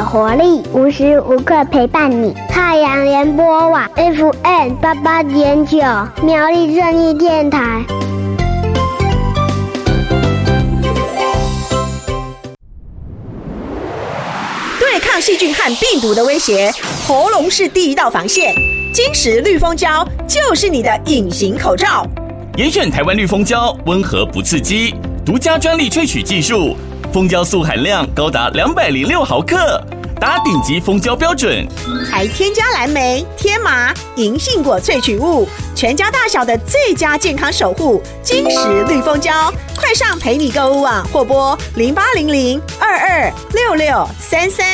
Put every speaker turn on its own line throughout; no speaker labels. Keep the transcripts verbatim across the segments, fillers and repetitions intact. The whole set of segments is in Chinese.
有活力，无时无刻陪伴你。太阳联播网 F M 八八点九，苗栗正义电台。
对抗细菌和病毒的威胁，喉咙是第一道防线。金石绿蜂胶就是你的隐形口罩。
严选台湾绿蜂胶，温和不刺激，独家专利萃取技术，蜂胶素含量高达两百零六毫克，达顶级蜂胶标准。
还添加蓝莓、天麻、银杏果萃取物，全家大小的最佳健康守护。金石绿蜂胶，快上陪你购物网或拨零八零零二二六六三三。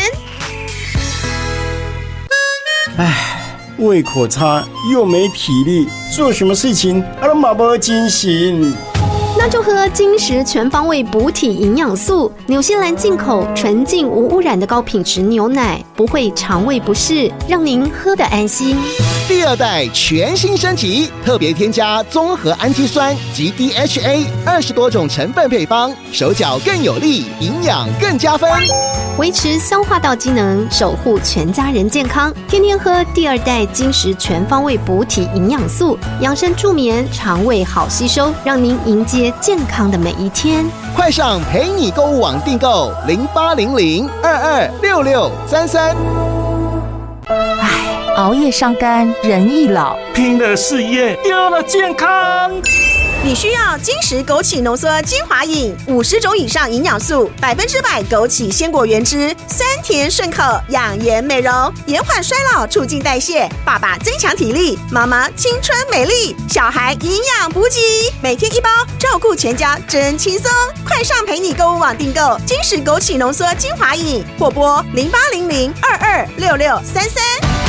唉，胃口差又没体力，做什么事情啊都马不精神。
那就喝金石全方位补体营养素，纽西兰进口纯净无污染的高品质牛奶，不会肠胃不适，让您喝得安心。
第二代全新升级，特别添加综合氨基酸及 D H A 二十多种成分配方，手脚更有力，营养更加分，
维持消化道机能，守护全家人健康。天天喝第二代金石全方位补体营养素，养生助眠，肠胃好吸收，让您迎接健康的每一天。
快上陪你购物网订购零八零零二二六六三三。
唉，熬夜伤肝，人易老，
拼了事业，丢了健康。
你需要金石枸杞浓缩精华饮，五十种以上营养素，百分之百枸杞鲜果原汁，酸甜顺口，养颜美容，延缓衰老，促进代谢。爸爸增强体力，妈妈青春美丽，小孩营养补给，每天一包，照顾全家真轻松。快上陪你购物网订购金石枸杞浓缩精华饮，或拨零八零零二二六六三三。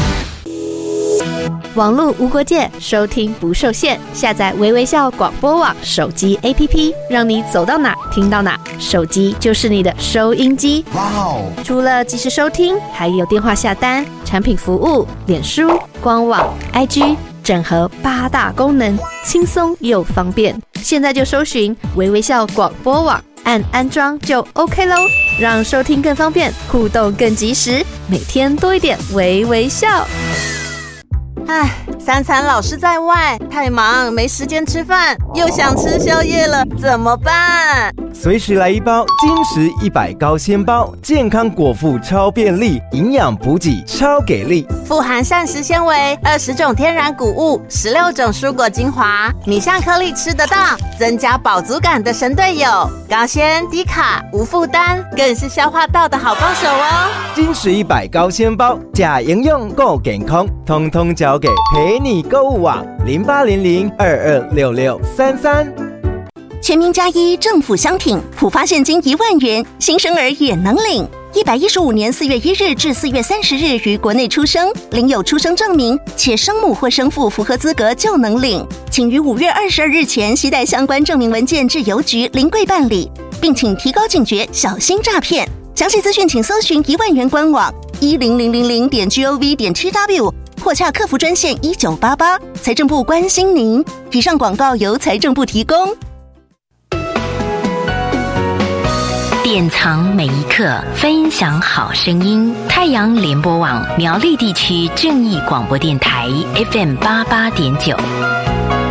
网络无国界，收听不受限。下载微微笑广播网手机 A P P， 让你走到哪听到哪，手机就是你的收音机。哇哦！除了即时收听，还有电话下单、产品服务、脸书、官网、I G， 整合八大功能，轻松又方便。现在就搜寻微微笑广播网，按安装就 OK 咯，让收听更方便，互动更及时，每天多一点微微笑。
唉，三餐老是在外，太忙没时间吃饭，又想吃宵夜了，怎么办？
随时来一包金石一百高纤包，健康果腹超便利，营养补给超给力，
富含膳食纤维，二十种天然谷物，十六种蔬果精华，米香颗粒吃得到，增加饱足感的神队友，高纤低卡无负担，更是消化道的好帮手哦。
金石一百高纤包，假营养够健康，通通交给陪你购物网零八零零二二六六三三。
全民加一政府相挺，普发现金一万元，新生儿也能领。一百一十五年四月一日至四月三十日于国内出生，领有出生证明，且生母或生父符合资格就能领。请于五月二十二日前携带相关证明文件至邮局临柜办理，并请提高警觉，小心诈骗。详细资讯请搜寻一万元官网一零零零零点 gov 点 tw。或洽客服专线一九八八，财政部关心您。以上广告由财政部提供。
典藏每一刻，分享好声音。太阳联播网苗栗地区正义广播电台 F M 八八点九。